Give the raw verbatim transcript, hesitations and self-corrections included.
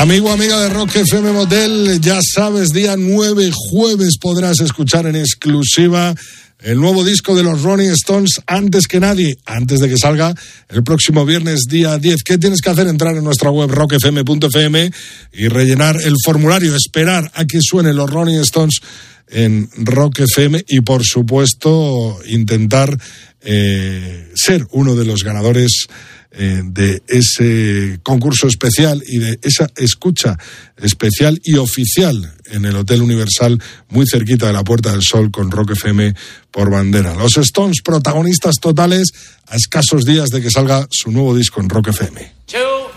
Amigo, amiga de Rock F M Motel, ya sabes, día nueve, jueves, podrás escuchar en exclusiva el nuevo disco de los Rolling Stones antes que nadie, antes de que salga el próximo viernes, día diez. ¿Qué tienes que hacer? Entrar en nuestra web rock f m punto f m y rellenar el formulario, esperar a que suenen los Rolling Stones en Rock F M y, por supuesto, intentar eh, ser uno de los ganadores eh, de ese concurso especial y de esa escucha especial y oficial en el Hotel Universal, muy cerquita de la Puerta del Sol, con Rock F M por bandera. Los Stones, protagonistas totales a escasos días de que salga su nuevo disco en Rock F M.